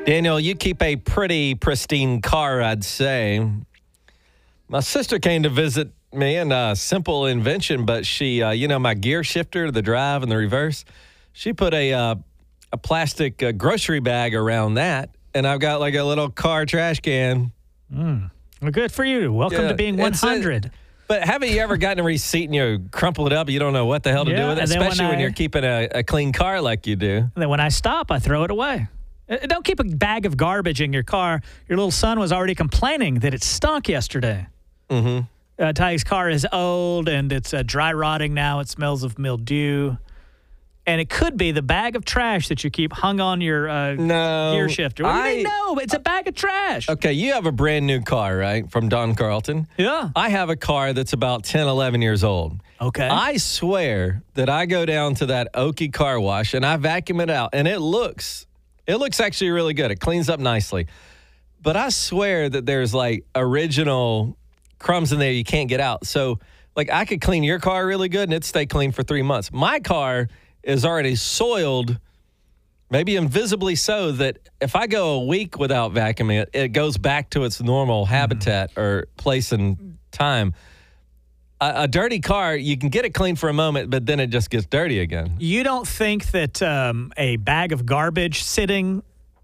Daniel, you keep a pretty pristine car, I'd say. My sister came to visit me in a simple invention, but she, my gear shifter, the drive and the reverse, she put a plastic grocery bag around that, and I've got like a little car trash can. Well, good for you. Welcome to being 100. But haven't you ever gotten a receipt and you crumple it up? You don't know what the hell to do with it, especially when you're keeping a clean car like you do. And then when I stop, I throw it away. Don't keep a bag of garbage in your car. Your little son was already complaining that it stunk yesterday. Mm-hmm. Ty's car is old and it's dry rotting now. It smells of mildew. And it could be the bag of trash that you keep hung on your gear shifter. What do you mean, no? It's a bag of trash. Okay, you have a brand new car, right, from Don Carlton? Yeah. I have a car that's about 10, 11 years old. Okay. I swear that I go down to that Okie car wash and I vacuum it out, and it looks actually really good. It cleans up nicely. But I swear that there's like original crumbs in there you can't get out. So, like, I could clean your car really good and it'd stay clean for 3 months. My car is already soiled, maybe invisibly so, that if I go a week without vacuuming it, it goes back to its normal habitat or place and time. A dirty car, you can get it clean for a moment, but then it just gets dirty again. You don't think that a bag of garbage sitting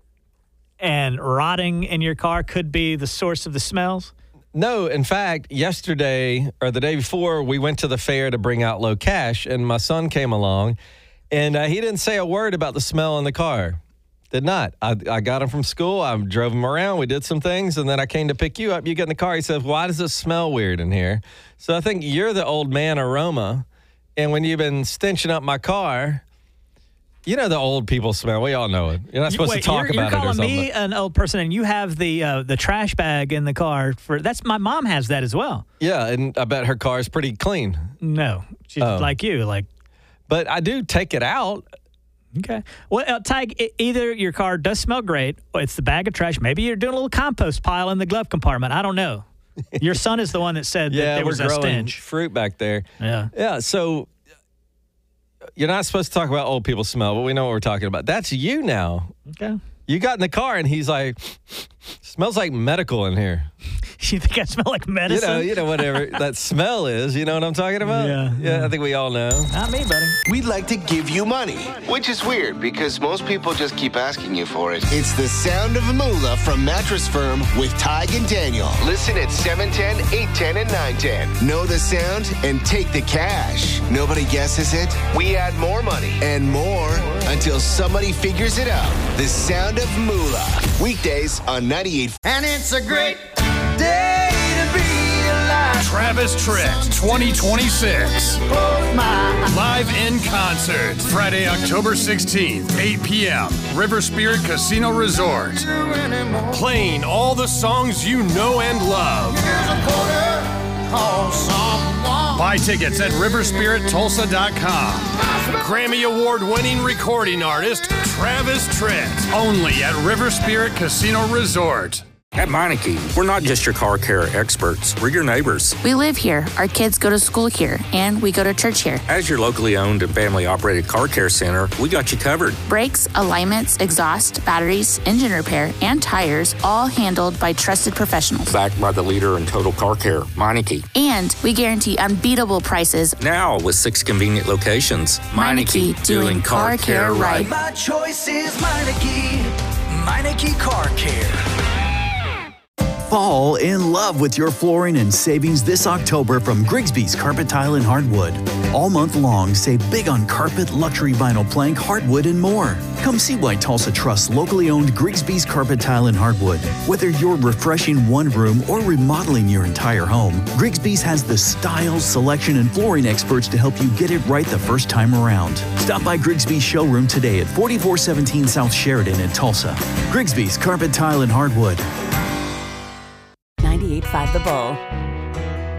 and rotting in your car could be the source of the smells? No, in fact, yesterday or the day before, we went to the fair to bring out low cash, and my son came along, and he didn't say a word about the smell in the car. Did not. I got him from school. I drove him around. We did some things, and then I came to pick you up. You get in the car. He says, why does it smell weird in here? So I think you're the old man aroma, and when you've been stenching up my car, you know the old people smell. We all know it. You're not supposed to talk about it or something. You're calling me an old person, and you have the trash bag in the car. My mom has that as well. Yeah, and I bet her car is pretty clean. No, she's like you, like. But I do take it out. Okay. Well, Ty, either your car does smell great, or it's the bag of trash. Maybe you're doing a little compost pile in the glove compartment. I don't know. Your son is the one that said that there was a stench. Fruit back there. Yeah. Yeah. So you're not supposed to talk about old people's smell, but we know what we're talking about. That's you now. Okay. You got in the car and he's like, smells like medical in here. You think I smell like medicine? You know, whatever that smell is. You know what I'm talking about? Yeah, I think we all know. Not me, buddy. We'd like to give you money, which is weird because most people just keep asking you for it. It's the sound of Moolah from Mattress Firm with Tig and Daniel. Listen at 710, 810, and 910. Know the sound and take the cash. Nobody guesses it? We add more money and more until somebody figures it out. The sound of Moolah. Weekdays on 98. And it's a great day to be alive. Travis Tritt 2026. Live in concert. Friday, October 16th, 8 p.m. River Spirit Casino Resort. Playing all the songs you know and love. Buy tickets at riverspirittulsa.com. Grammy Award-winning recording artist Travis Tritt. Only at River Spirit Casino Resort. At Meineke, we're not just your car care experts, we're your neighbors. We live here, our kids go to school here, and we go to church here. As your locally owned and family-operated car care center, we got you covered. Brakes, alignments, exhaust, batteries, engine repair, and tires, all handled by trusted professionals. Backed by the leader in total car care, Meineke. And we guarantee unbeatable prices. Now with 6 convenient locations. Meineke, doing car care right. My choice is Meineke. Meineke Car Care. Fall in love with your flooring and savings this October from Grigsby's Carpet Tile and Hardwood. All month long, save big on carpet, luxury vinyl plank, hardwood, and more. Come see why Tulsa trusts locally owned Grigsby's Carpet Tile and Hardwood. Whether you're refreshing one room or remodeling your entire home, Grigsby's has the style, selection, and flooring experts to help you get it right the first time around. Stop by Grigsby's showroom today at 4417 South Sheridan in Tulsa. Grigsby's Carpet Tile and Hardwood. 98.5 The Bull.